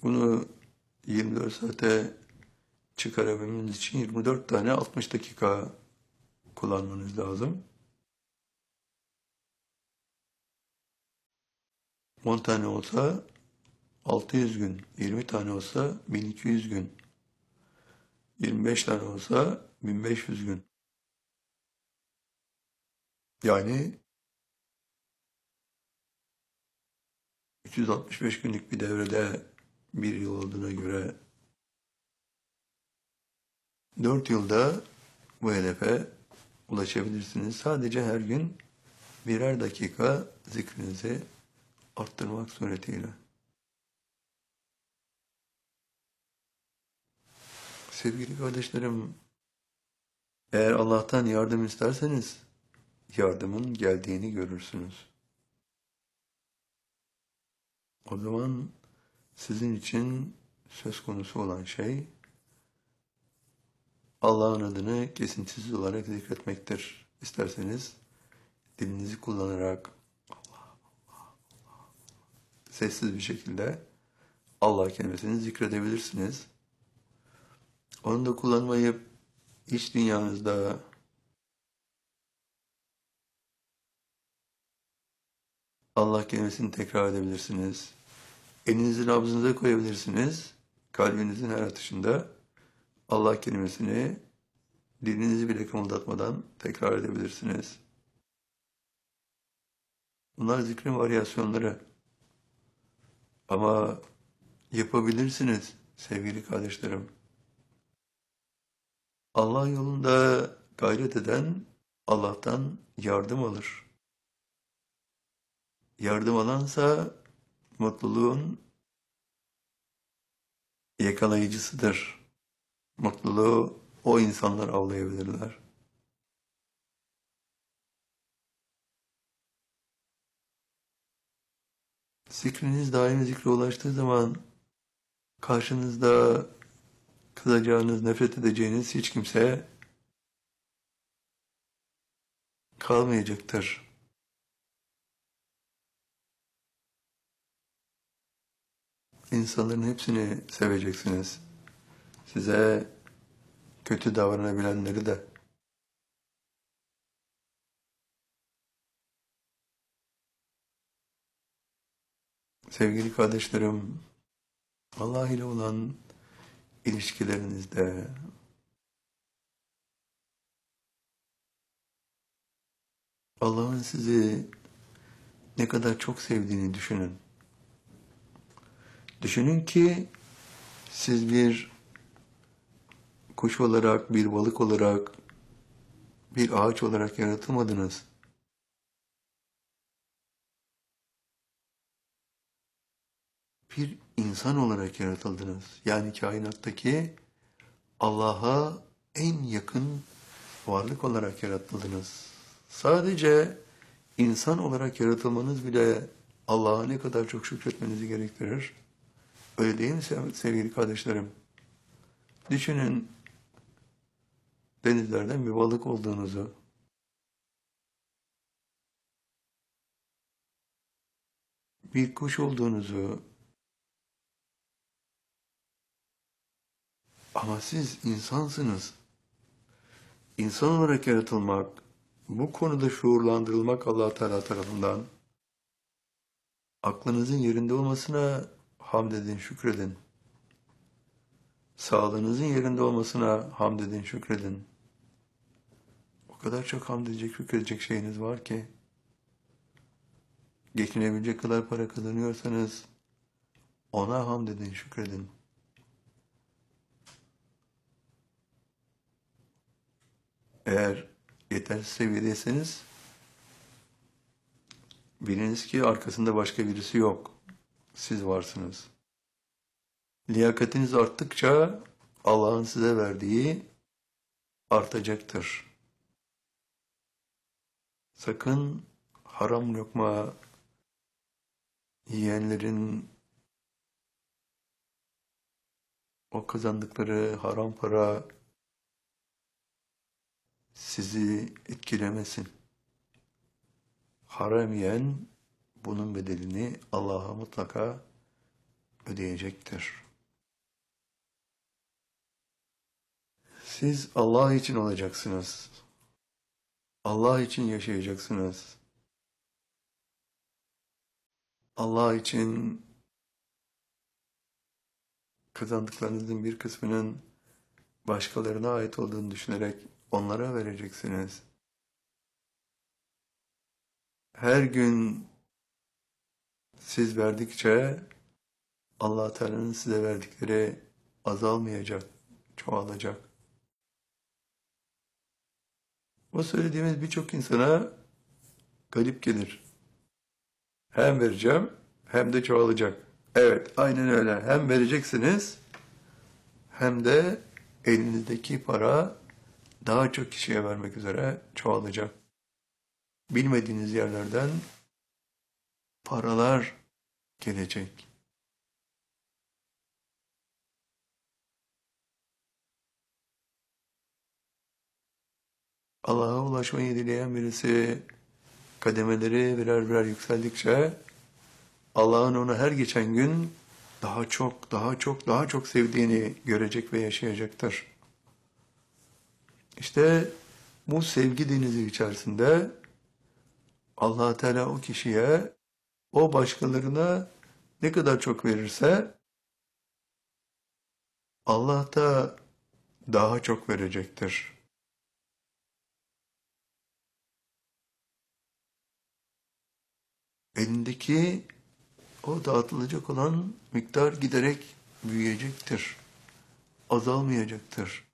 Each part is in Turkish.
Bunu 24 saate çıkarabilmeniz için 24 tane 60 dakika kullanmanız lazım. 10 tane olsa 600 gün, 20 tane olsa 1200 gün, 25 tane olsa 1500 gün. Yani 365 günlük bir devrede bir yıl olduğuna göre 4 yılda bu hedefe ulaşabilirsiniz. Sadece her gün birer dakika zikrinizi arttırmak suretiyle. Sevgili kardeşlerim, eğer Allah'tan yardım isterseniz yardımın geldiğini görürsünüz. O zaman sizin için söz konusu olan şey Allah'ın adını kesintisiz olarak zikretmektir. İsterseniz dilinizi kullanarak sessiz bir şekilde Allah kelimesini zikredebilirsiniz. Onu da kullanmayıp iç dünyanızda Allah kelimesini tekrar edebilirsiniz. Elinizi nabzınıza koyabilirsiniz. Kalbinizin her atışında Allah kelimesini dilinizi bile kımıldatmadan tekrar edebilirsiniz. Bunlar zikrin varyasyonları. Ama yapabilirsiniz sevgili kardeşlerim. Allah yolunda gayret eden Allah'tan yardım alır. Yardım alansa mutluluğun yakalayıcısıdır. Mutluluğu o insanlar avlayabilirler. Zikriniz daimi zikre ulaştığı zaman karşınızda kızacağınız, nefret edeceğiniz hiç kimse kalmayacaktır. İnsanların hepsini seveceksiniz. Size kötü davranabilenleri de. Sevgili kardeşlerim, Allah ile olan ilişkilerinizde Allah'ın sizi ne kadar çok sevdiğini düşünün. Düşünün ki siz bir kuş olarak, bir balık olarak, bir ağaç olarak yaratılmadınız. Bir insan olarak yaratıldınız. Yani kainattaki Allah'a en yakın varlık olarak yaratıldınız. Sadece insan olarak yaratılmanız bile Allah'a ne kadar çok şükretmenizi gerektirir. Öyle değil mi sevgili kardeşlerim? Düşünün denizlerden bir balık olduğunuzu, bir kuş olduğunuzu, ama siz insansınız. İnsan olarak yaratılmak, bu konuda şuurlandırılmak Allah Teala tarafından, aklınızın yerinde olmasına hamd edin, şükredin. Sağlığınızın yerinde olmasına hamd edin, şükredin. O kadar çok hamd edecek, şükredecek şeyiniz var ki, geçinebilecek kadar para kazanıyorsanız, ona hamd edin, şükredin. Eğer yetersiz seviyedeyseniz, biliniz ki arkasında başka birisi yok. Siz varsınız. Liyakatiniz arttıkça Allah'ın size verdiği artacaktır. Sakın haram lokma yiyenlerin o kazandıkları haram para sizi etkilemesin. Haram yiyen bunun bedelini Allah'a mutlaka ödeyecektir. Siz Allah için olacaksınız. Allah için yaşayacaksınız. Allah için kazandıklarınızın bir kısmının başkalarına ait olduğunu düşünerek onlara vereceksiniz. Her gün siz verdikçe Allah Teala'nın size verdikleri azalmayacak, çoğalacak. Bu söylediğimiz birçok insana garip gelir. Hem vereceğim hem de çoğalacak. Evet, aynen öyle. Hem vereceksiniz hem de elinizdeki para daha çok kişiye vermek üzere çoğalacak. Bilmediğiniz yerlerden paralar gelecek. Allah'a ulaşmayı dileyen birisi kademeleri birer birer yükseldikçe Allah'ın onu her geçen gün daha çok, daha çok, daha çok sevdiğini görecek ve yaşayacaktır. İşte bu sevgi denizi içerisinde Allah Teala o kişiye, o başkalarına ne kadar çok verirse Allah da daha çok verecektir. Elindeki o dağıtılacak olan miktar giderek büyüyecektir, azalmayacaktır.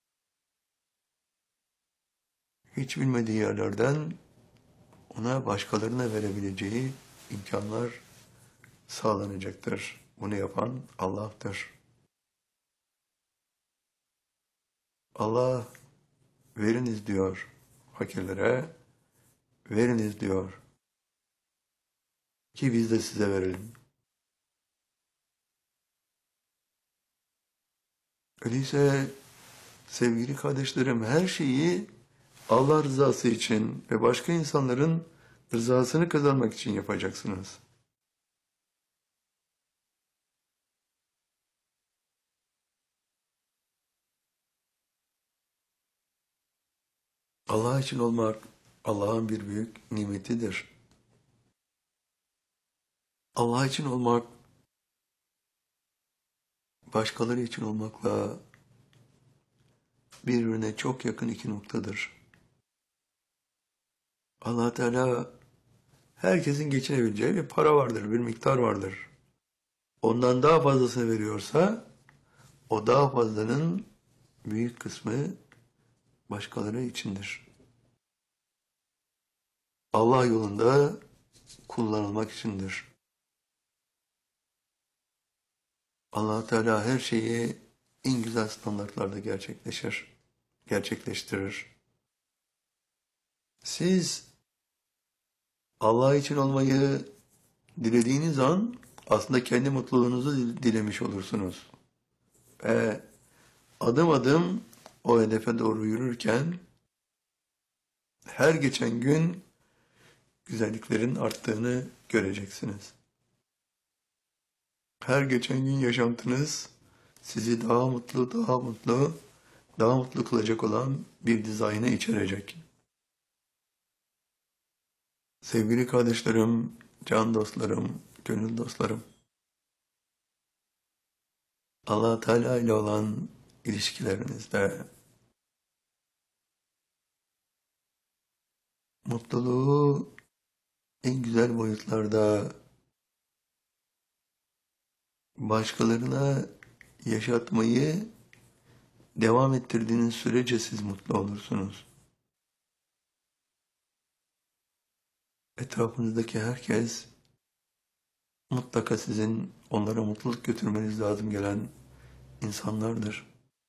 Hiç bilmediği yerlerden ona başkalarına verebileceği imkanlar sağlanacaktır. Bunu yapan Allah'tır. Allah veriniz diyor fakirlere, veriniz diyor ki biz de size verelim. Öyleyse sevgili kardeşlerim her şeyi Allah rızası için ve başka insanların rızasını kazanmak için yapacaksınız. Allah için olmak Allah'ın bir büyük nimetidir. Allah için olmak başkaları için olmakla birbirine çok yakın iki noktadır. Allah Teala herkesin geçinebileceği bir para vardır, bir miktar vardır. Ondan daha fazlasını veriyorsa o daha fazlanın büyük kısmı başkaları içindir. Allah yolunda kullanılmak içindir. Allah Teala her şeyi en güzel standartlarda gerçekleştirir. Siz Allah için olmayı dilediğiniz an aslında kendi mutluluğunuzu dilemiş olursunuz. Ve adım adım o hedefe doğru yürürken her geçen gün güzelliklerin arttığını göreceksiniz. Her geçen gün yaşantınız sizi daha mutlu, daha mutlu, daha mutlu kılacak olan bir dizaynı içerecek. Sevgili kardeşlerim, can dostlarım, gönül dostlarım, Allah Teala ile olan ilişkilerinizde mutluluğu en güzel boyutlarda başkalarına yaşatmayı devam ettirdiğiniz sürece siz mutlu olursunuz. Etrafınızdaki herkes mutlaka sizin onlara mutluluk götürmeniz lazım gelen insanlardır.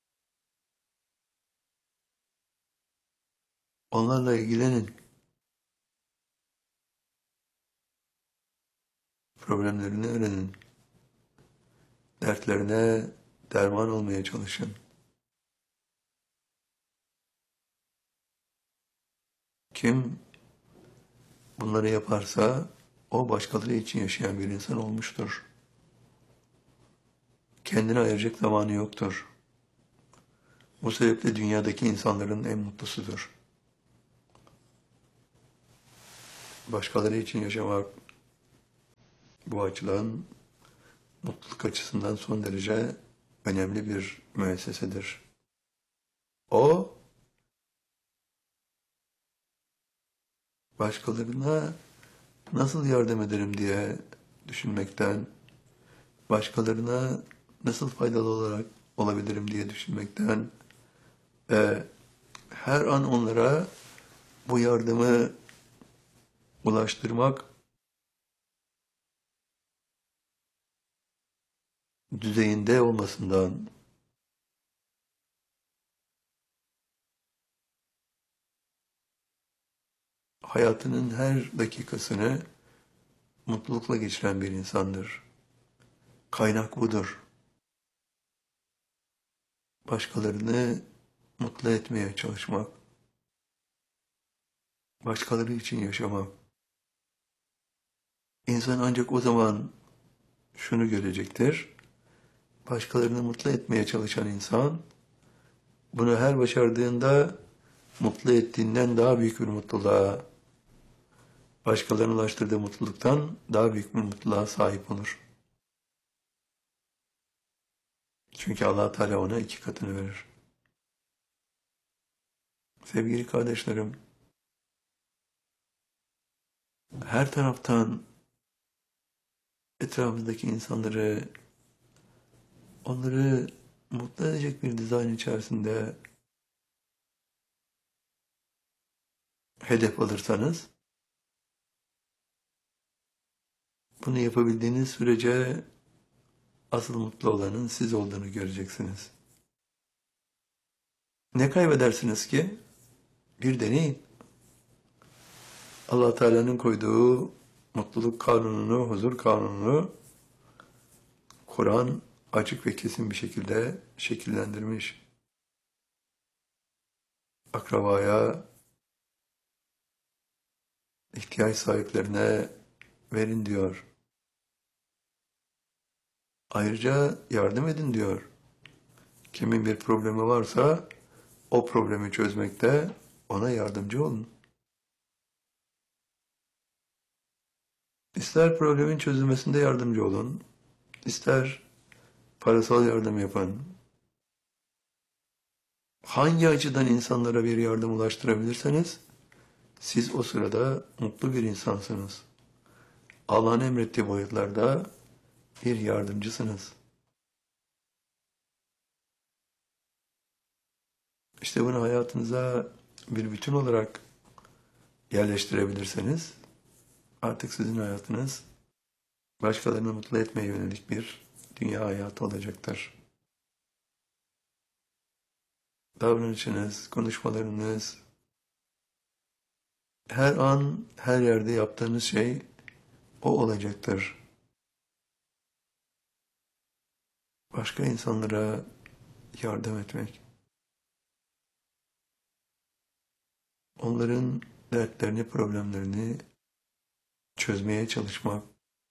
Onlarla ilgilenin. Problemlerini öğrenin. Dertlerine derman olmaya çalışın. Kim bunları yaparsa o başkaları için yaşayan bir insan olmuştur. kendine ayıracak zamanı yoktur. Bu sebeple dünyadaki insanların en mutlusudur. Başkaları için yaşamak bu açıdan mutluluk açısından son derece önemli bir müessesedir. O, başkalarına nasıl yardım ederim diye düşünmekten, başkalarına nasıl faydalı olarak olabilirim diye düşünmekten ve her an onlara bu yardımı ulaştırmak düzeyinde olmasından, hayatının her dakikasını mutlulukla geçiren bir insandır. Kaynak budur. Başkalarını mutlu etmeye çalışmak, başkaları için yaşamak. İnsan ancak o zaman şunu görecektir. Başkalarını mutlu etmeye çalışan insan, bunu her başardığında mutlu ettiğinden daha büyük bir mutluluğa, başkalarına ulaştırdığı mutluluktan daha büyük bir mutluluğa sahip olur. Çünkü Allah Teala ona 2 katını verir. Sevgili kardeşlerim, her taraftan etrafımızdaki insanları, onları mutlu edecek bir dizayn içerisinde hedef alırsanız, bunu yapabildiğiniz sürece asıl mutlu olanın siz olduğunu göreceksiniz. Ne kaybedersiniz ki? Bir deneyin. Allah Teala'nın koyduğu mutluluk kanununu, huzur kanununu Kur'an açık ve kesin bir şekilde şekillendirmiş. Akrabaya, ihtiyaç sahiplerine verin diyor. Ayrıca yardım edin diyor. Kimin bir problemi varsa o problemi çözmekte ona yardımcı olun. İster problemin çözülmesinde yardımcı olun, ister parasal yardım yapın. Hangi açıdan insanlara bir yardım ulaştırabilirseniz, siz o sırada mutlu bir insansınız. Allah'ın emrettiği boyutlarda bir yardımcısınız. İşte bunu hayatınıza bir bütün olarak yerleştirebilirseniz, artık sizin hayatınız başkalarını mutlu etmeye yönelik bir dünya hayatı olacaktır. Davranışınız, konuşmalarınız, her an, her yerde yaptığınız şey o olacaktır. Başka insanlara yardım etmek, onların dertlerini, problemlerini çözmeye çalışmak,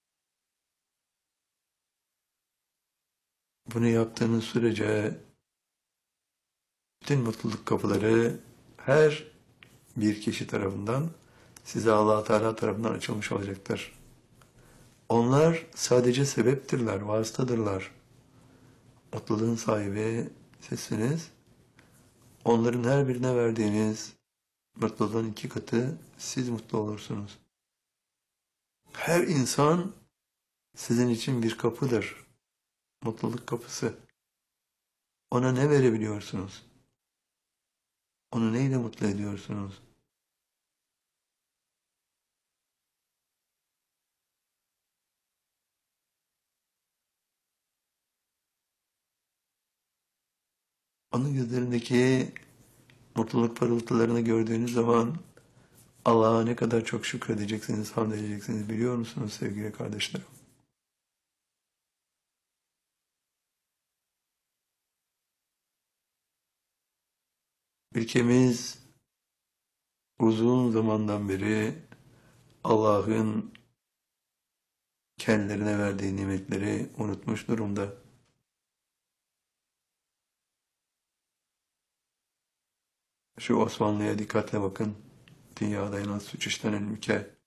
bunu yaptığınız sürece bütün mutluluk kapıları her bir kişi tarafından size Allah Teala tarafından açılmış olacaktır. Onlar sadece sebeptirler, vasıtadırlar. Mutluluğun sahibi sizsiniz. Onların her birine verdiğiniz mutluluğun 2 katı siz mutlu olursunuz. Her insan sizin için bir kapıdır. Mutluluk kapısı. Ona ne verebiliyorsunuz? Onu neyle mutlu ediyorsunuz? Onun gözlerindeki mutluluk parıltılarını gördüğünüz zaman Allah'a ne kadar çok şükredeceksiniz, hamd edeceksiniz biliyor musunuz sevgili kardeşlerim? Ülkemiz uzun zamandan beri Allah'ın kendilerine verdiği nimetleri unutmuş durumda. Şu Osmanlı'ya dikkatle bakın. Dünyada en az suç işlenen ülke.